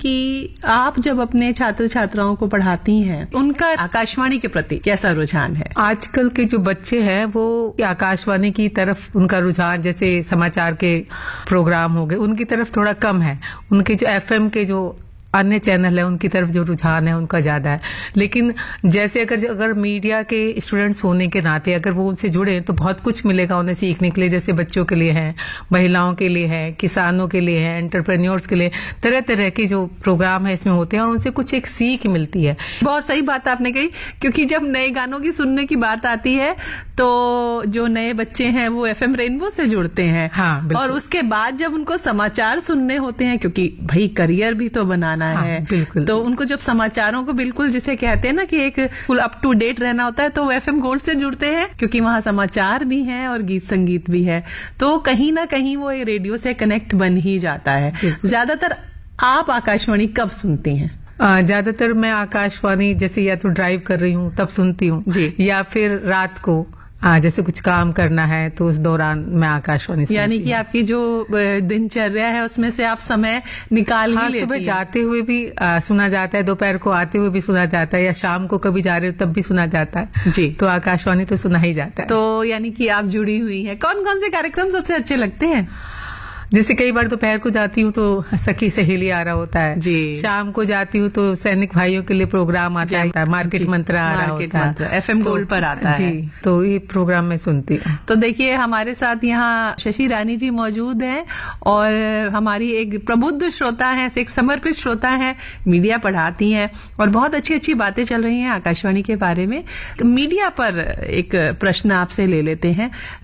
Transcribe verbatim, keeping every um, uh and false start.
कि आप जब अपने छात्र छात्राओं को पढ़ाती हैं, उनका आकाशवाणी के प्रति कैसा रुझान है? आजकल के जो बच्चे हैं वो आकाशवाणी की तरफ उनका रुझान, जैसे समाचार के प्रोग्राम हो गए, उनकी तरफ थोड़ा कम है। उनके जो एफएम के जो अन्य चैनल है उनकी तरफ जो रुझान है उनका ज्यादा है। लेकिन जैसे अगर अगर मीडिया के स्टूडेंट्स होने के नाते अगर वो उनसे जुड़े तो बहुत कुछ मिलेगा उन्हें सीखने के लिए। जैसे बच्चों के लिए है, महिलाओं के लिए है, किसानों के लिए है, एंटरप्रेन्योर्स के लिए, तरह तरह के जो प्रोग्राम है इसमें होते हैं और उनसे कुछ एक सीख मिलती है। बहुत सही बात आपने कही, क्योंकि जब नए गानों की सुनने की बात आती है तो जो नए बच्चे हैं वो एफएम रेनबो से जुड़ते हैं। हाँ, और उसके बाद जब उनको समाचार सुनने होते हैं, क्योंकि भाई करियर भी तो बनाना हाँ, है, बिल्कुल। तो उनको जब समाचारों को बिल्कुल जिसे कहते हैं ना कि एक फुल अप टू डेट रहना होता है, तो वो एफएम गोल्ड से जुड़ते हैं, क्योंकि वहां समाचार भी हैं और गीत संगीत भी है। तो कहीं ना कहीं वो रेडियो से कनेक्ट बन ही जाता है। ज्यादातर आप आकाशवाणी कब सुनती हैं? ज्यादातर मैं आकाशवाणी जैसे या तो ड्राइव कर रही हूँ तब सुनती हूँ, या फिर रात को हाँ जैसे कुछ काम करना है तो उस दौरान मैं आकाशवाणी सुनती हूँ। यानी कि आपकी जो दिनचर्या है उसमें से आप समय निकाल हाँ, ही लेती सुबह हैं। जाते हुए भी आ, सुना जाता है, दोपहर को आते हुए भी सुना जाता है, या शाम को कभी जा रहे हो तब भी सुना जाता है जी। तो आकाशवाणी तो सुना ही जाता है। तो यानी कि आप जुड़ी हुई हैं। कौन कौन से कार्यक्रम सबसे अच्छे लगते हैं? जैसे कई बार दोपहर को जाती हूँ तो सखी सहेली आ रहा होता है जी। शाम को जाती हूँ तो सैनिक भाइयों के लिए प्रोग्राम आता है, मार्केट मंत्र आ रहा होता है, एफएम गोल्ड पर आता है जी। तो ये प्रोग्राम मैं सुनती हूँ। तो देखिए हमारे साथ यहाँ शशि रानी जी मौजूद हैं और हमारी एक प्रबुद्ध श्रोता है, एक समर्पित श्रोता है, मीडिया पढ़ाती हैं और बहुत अच्छी अच्छी बातें चल रही हैं आकाशवाणी के बारे में। मीडिया पर एक प्रश्न आपसे ले लेते हैं।